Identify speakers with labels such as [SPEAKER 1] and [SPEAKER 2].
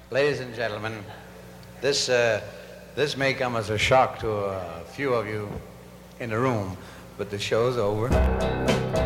[SPEAKER 1] Ladies and gentlemen, this may come as a shock to a few of you in the room, but the show's over.